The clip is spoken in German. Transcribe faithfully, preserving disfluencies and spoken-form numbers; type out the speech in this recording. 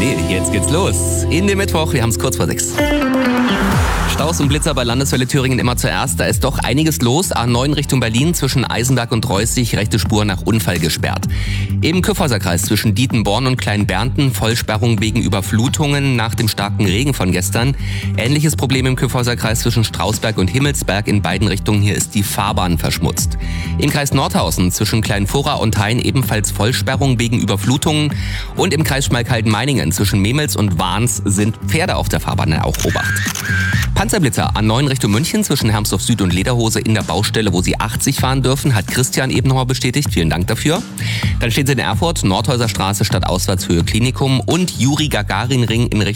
Nee, jetzt geht's los. In den Mittwoch, wir haben es kurz vor sechs. Staus und Blitzer bei Landeswelle Thüringen immer zuerst. Da ist doch einiges los. A neun Richtung Berlin zwischen Eisenberg und Reußig, rechte Spur nach Unfall gesperrt. Im Kyffhäuserkreis zwischen Dietenborn und Kleinbernten Vollsperrung wegen Überflutungen nach dem starken Regen von gestern. Ähnliches Problem im Kyffhäuserkreis zwischen Strausberg und Himmelsberg. In beiden Richtungen hier ist die Fahrbahn verschmutzt. Im Kreis Nordhausen zwischen Kleinvorra und Hain ebenfalls Vollsperrung wegen Überflutungen. Und im Kreis Schmalkalden-Meiningen zwischen Memels und Wahns sind Pferde auf der Fahrbahn auch Obacht. Panzerblitzer A neun Richtung München zwischen Hermsdorf Süd und Lederhose in der Baustelle, wo Sie achtzig fahren dürfen, hat Christian Ebenhauer bestätigt. Vielen Dank dafür. Dann stehen Sie in Erfurt, Nordhäuser Straße statt Auswärtshöhe Klinikum und Juri-Gagarin-Ring in Richtung